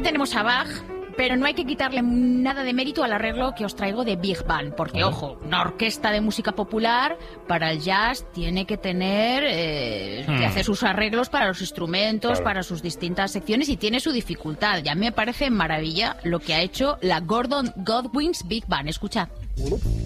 tenemos a Bach, pero no hay que quitarle nada de mérito al arreglo que os traigo de Big Band, porque, ojo, una orquesta de música popular para el jazz tiene que tener que hacer sus arreglos para los instrumentos, para sus distintas secciones, y tiene su dificultad. Y a mí me parece maravilla lo que ha hecho la Gordon Godwin's Big Band. Escuchad.